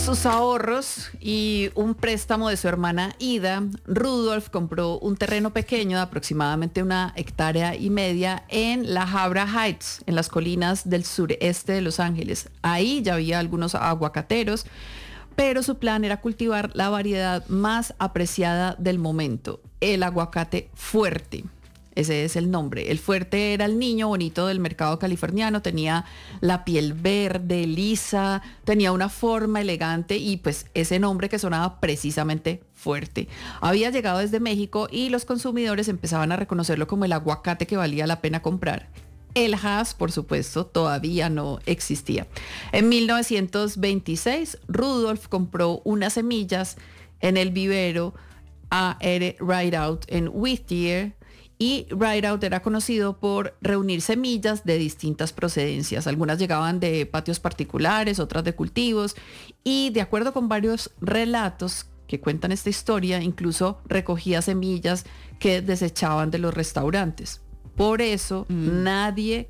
sus ahorros y un préstamo de su hermana Ida, Rudolf compró un terreno pequeño de aproximadamente 1,5 hectáreas en La Habra Heights, en las colinas del sureste de Los Ángeles. Ahí ya había algunos aguacateros, pero su plan era cultivar la variedad más apreciada del momento, el aguacate fuerte. Ese es el nombre. El fuerte era el niño bonito del mercado californiano, tenía la piel verde, lisa, tenía una forma elegante y pues ese nombre que sonaba precisamente fuerte. Había llegado desde México y los consumidores empezaban a reconocerlo como el aguacate que valía la pena comprar. El Hass, por supuesto, todavía no existía. En 1926, Rudolf compró unas semillas en el vivero A.R. Rideout en Whittier. Y Rideout era conocido por reunir semillas de distintas procedencias. Algunas llegaban de patios particulares, otras de cultivos. Y de acuerdo con varios relatos que cuentan esta historia, incluso recogía semillas que desechaban de los restaurantes. Por eso nadie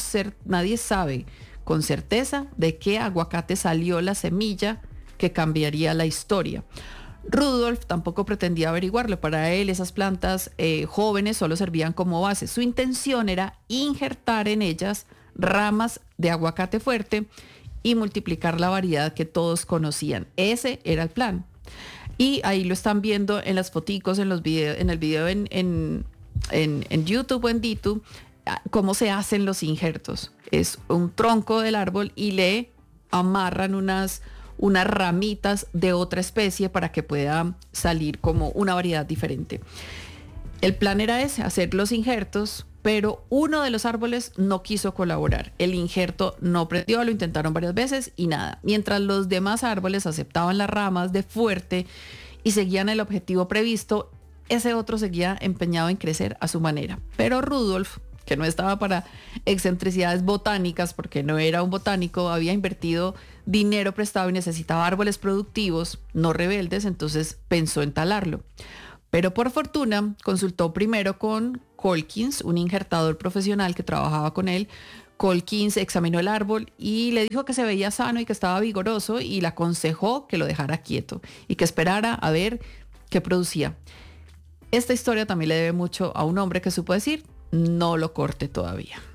sabe con certeza de qué aguacate salió la semilla que cambiaría la historia. Rudolf tampoco pretendía averiguarlo. Para él esas plantas jóvenes solo servían como base. Su intención era injertar en ellas ramas de aguacate fuerte y multiplicar la variedad que todos conocían. Ese era el plan. Y ahí lo están viendo en las foticos, en el video en YouTube o en DTube, cómo se hacen los injertos. Es un tronco del árbol y le amarran unas ramitas de otra especie para que pueda salir como una variedad diferente. El plan era ese, hacer los injertos, pero uno de los árboles no quiso colaborar. El injerto no prendió, lo intentaron varias veces y nada. Mientras los demás árboles aceptaban las ramas de fuerte y seguían el objetivo previsto, ese otro seguía empeñado en crecer a su manera. Pero Rudolf, que no estaba para excentricidades botánicas porque no era un botánico, había invertido dinero prestado y necesitaba árboles productivos, no rebeldes, entonces pensó en talarlo. Pero por fortuna consultó primero con Colkins, un injertador profesional que trabajaba con él. Colkins examinó el árbol y le dijo que se veía sano y que estaba vigoroso y le aconsejó que lo dejara quieto y que esperara a ver qué producía. Esta historia también le debe mucho a un hombre que supo decir: no lo corte todavía.